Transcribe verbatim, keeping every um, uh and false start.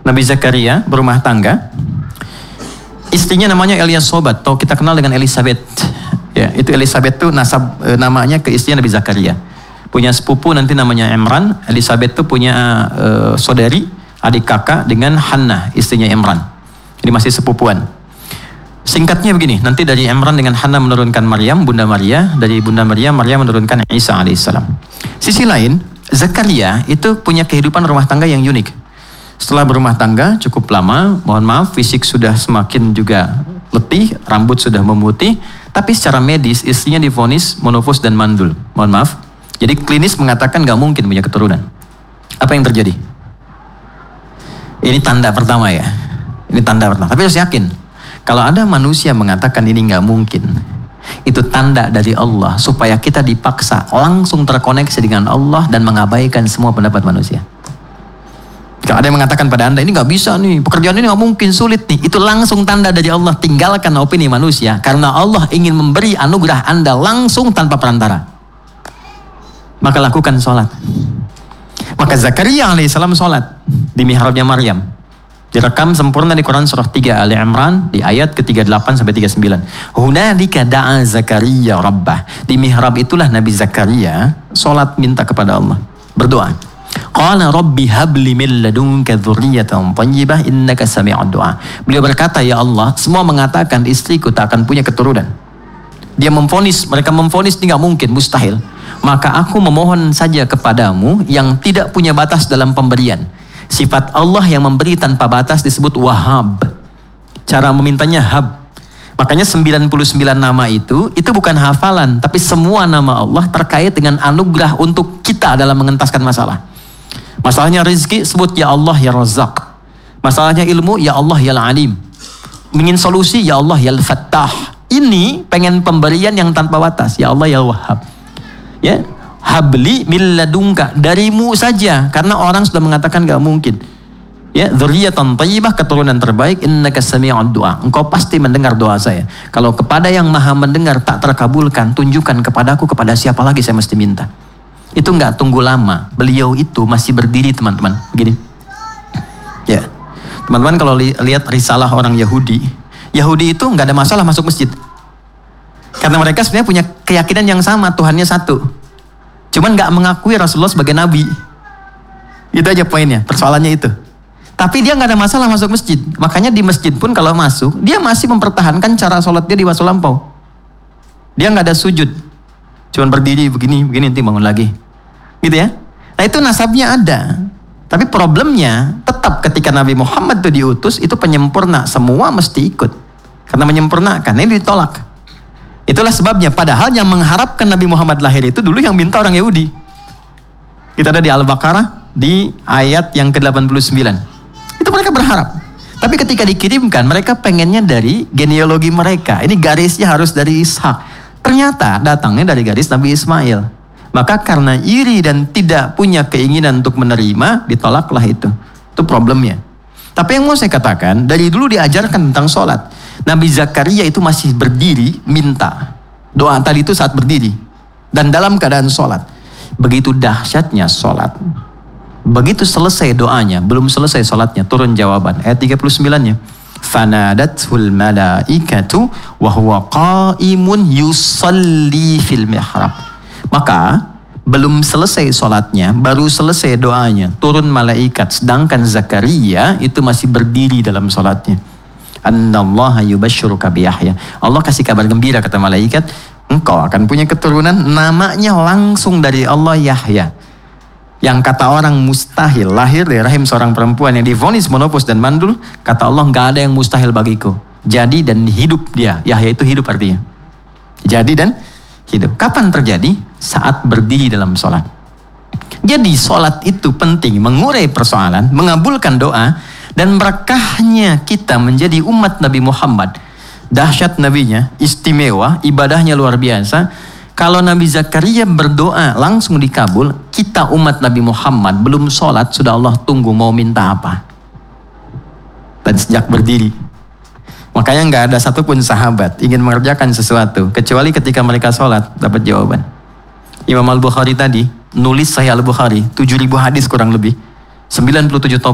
Nabi Zakaria berumah tangga. Istrinya namanya Eliasobat, atau kita kenal dengan Elizabeth. Ya, itu Elizabeth tuh nasab e, namanya ke istrinya Nabi Zakaria. Punya sepupu nanti namanya Imran. Elizabeth tuh punya e, saudari, adik kakak dengan Hannah, istrinya Imran. Jadi masih sepupuan. Singkatnya begini, nanti dari Imran dengan Hannah menurunkan Maryam, Bunda Maria. Dari Bunda Maria, Maryam menurunkan Isa alaihissalam. Sisi lain, Zakaria itu punya kehidupan rumah tangga yang unik. Setelah berumah tangga cukup lama, mohon maaf, fisik sudah semakin juga letih, rambut sudah memutih, tapi secara medis istrinya divonis monofos dan mandul. Mohon maaf, jadi klinis mengatakan gak mungkin punya keturunan. Apa yang terjadi? Ini tanda pertama ya, ini tanda pertama. Tapi harus yakin, kalau ada manusia mengatakan ini gak mungkin, itu tanda dari Allah supaya kita dipaksa langsung terkoneksi dengan Allah dan mengabaikan semua pendapat manusia. Kalau ada yang mengatakan pada Anda, ini gak bisa nih, pekerjaan ini gak mungkin, sulit nih. Itu langsung tanda dari Allah, tinggalkan opini manusia. Karena Allah ingin memberi anugerah Anda langsung tanpa perantara. Maka lakukan sholat. Maka Zakaria alaihissalam sholat di mihrabnya Maryam. Direkam sempurna di Quran surah tiga Ali Imran, di ayat ke tiga puluh delapan sampai tiga puluh sembilan. Hunalika da'a Zakaria rabbah. Di mihrab itulah Nabi Zakaria sholat minta kepada Allah, berdoa. Qala rabbi habli min ladunka dzurriyyatan thayyibah innaka sami'ud du'a. Beliau berkata, ya Allah, semua mengatakan istriku tak akan punya keturunan. Dia memvonis, mereka memvonis ini enggak mungkin, mustahil. Maka aku memohon saja kepadamu yang tidak punya batas dalam pemberian. Sifat Allah yang memberi tanpa batas disebut Wahhab. Cara memintanya hab. Makanya sembilan puluh sembilan nama itu, itu bukan hafalan, tapi semua nama Allah terkait dengan anugerah untuk kita dalam mengentaskan masalah. Masalahnya rezeki, sebut ya Allah ya Razzaq. Masalahnya ilmu, ya Allah ya Alim. Ingin solusi, ya Allah ya Fattah. Ini pengen pemberian yang tanpa batas, ya Allah ya Wahhab. Ya, habli min ladunka, darimu saja, karena orang sudah mengatakan gak mungkin. Ya, dzurriyyatan thayyibah, keturunan terbaik, innaka sami'ud du'a. Engkau pasti mendengar doa saya. Kalau kepada yang Maha mendengar tak terkabulkan, tunjukkan kepadaku kepada siapa lagi saya mesti minta. Itu nggak tunggu lama. Beliau itu masih berdiri, teman-teman. Begini. Ya, teman-teman kalau li lihat risalah orang Yahudi, Yahudi itu nggak ada masalah masuk masjid. Karena mereka sebenarnya punya keyakinan yang sama, Tuhannya satu. Cuman nggak mengakui Rasulullah sebagai nabi. Itu aja poinnya, persoalannya itu. Tapi dia nggak ada masalah masuk masjid. Makanya di masjid pun kalau masuk, dia masih mempertahankan cara sholat dia di waktu lampau. Dia nggak ada sujud. Cuman berdiri begini, begini nanti bangun lagi. Gitu ya. Nah itu nasabnya ada. Tapi problemnya tetap ketika Nabi Muhammad itu diutus, itu penyempurna. Semua mesti ikut. Karena menyempurnakan, ini ditolak. Itulah sebabnya, padahal yang mengharapkan Nabi Muhammad lahir itu dulu yang minta orang Yahudi. Kita ada di Al-Baqarah, di ayat yang ke delapan puluh sembilan. Itu mereka berharap. Tapi ketika dikirimkan, mereka pengennya dari genealogi mereka. Ini garisnya harus dari Ishak. Ternyata datangnya dari garis Nabi Ismail. Maka karena iri dan tidak punya keinginan untuk menerima, ditolaklah itu. Itu problemnya. Tapi yang mau saya katakan, dari dulu diajarkan tentang sholat. Nabi Zakaria itu masih berdiri, minta. Doa tadi itu saat berdiri. Dan dalam keadaan sholat. Begitu dahsyatnya sholat. Begitu selesai doanya, belum selesai sholatnya, turun jawaban. Ayat tiga puluh sembilan-nya. Fanadathul malaikatu wa huwa qaimun yusalli fil mihrab. Maka belum selesai sholatnya, baru selesai doanya, turun malaikat, sedangkan Zakaria itu masih berdiri dalam sholatnya. Annallaha yubashshiruka bi Yahya. Allah kasih kabar gembira, kata malaikat, engkau akan punya keturunan, namanya langsung dari Allah Yahya. Yang kata orang mustahil lahir dari rahim seorang perempuan yang divonis monopos dan mandul, kata Allah nggak ada yang mustahil bagiku. Jadi dan hidup dia. Yahya itu hidup artinya. Jadi dan hidup. Kapan terjadi? Saat berdiri dalam sholat. Jadi sholat itu penting, mengurai persoalan, mengabulkan doa, dan berkahnya kita menjadi umat Nabi Muhammad. Dahsyat nabinya, istimewa, ibadahnya luar biasa. Kalau Nabi Zakaria berdoa langsung dikabul, kita umat Nabi Muhammad belum sholat, sudah Allah tunggu mau minta apa. Dan sejak berdiri. Makanya nggak ada satupun sahabat ingin mengerjakan sesuatu, kecuali ketika mereka sholat, dapat jawaban. Imam Al-Bukhari tadi, nulis Sahih Al-Bukhari, tujuh ribu hadis kurang lebih. sembilan puluh tujuh top